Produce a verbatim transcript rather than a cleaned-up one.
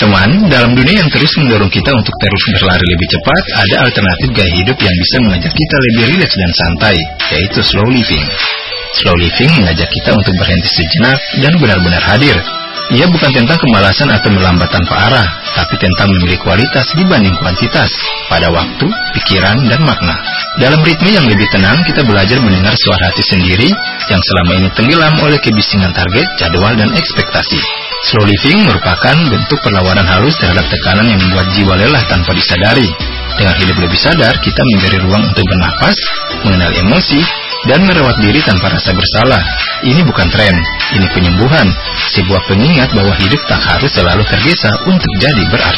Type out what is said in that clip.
teman-teman, dalam dunia yang terus mendorong kita untuk terus berlari lebih cepat, ada alternatif gaya hidup yang bisa mengajak kita lebih rileks dan santai, yaitu slow living. Slow living mengajak kita untuk berhenti sejenak dan benar-benar hadir. Ia bukan tentang kemalasan atau melambat tanpa arah, tapi tentang memilih kualitas dibanding kuantitas pada waktu, pikiran, dan makna. Dalam ritme yang lebih tenang, kita belajar mendengar suara hati sendiri yang selama ini tenggelam oleh kebisingan target, jadwal, dan ekspektasi. Slow living merupakan bentuk perlawanan halus terhadap tekanan yang membuat jiwa lelah tanpa disadari. Dengan hidup lebih sadar, kita memberi ruang untuk bernapas, mengenal emosi, dan merawat diri tanpa rasa bersalah. Ini bukan tren, ini penyembuhan, sebuah pengingat bahwa hidup tak harus selalu tergesa untuk jadi berarti.